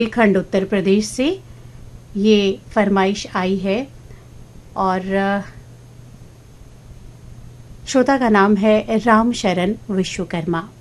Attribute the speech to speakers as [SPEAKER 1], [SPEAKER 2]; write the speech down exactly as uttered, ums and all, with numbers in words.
[SPEAKER 1] खंड उत्तर प्रदेश से ये फरमाइश आई है और श्रोता का नाम है राम शरण विश्वकर्मा।